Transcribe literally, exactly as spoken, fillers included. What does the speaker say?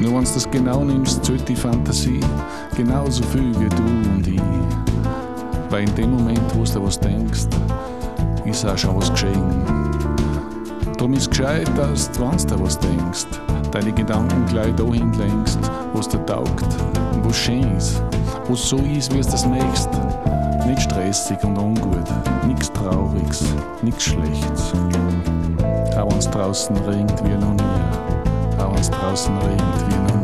Nur wenn du das genau nimmst, sollte die Fantasie genauso viel wie du und ich. Weil in dem Moment, wo du was denkst, ist auch schon was geschehen. Darum ist es gescheit, dass du, wenn du was denkst, deine Gedanken gleich dahin lenkst, was dir taugt und was schön ist, was so ist, wie es das möchtest. Nicht stressig und ungut, nichts Trauriges, nichts Schlechtes. Auch wenn es draußen regnet wie noch nie, auch wenn es draußen regnet wie noch nie.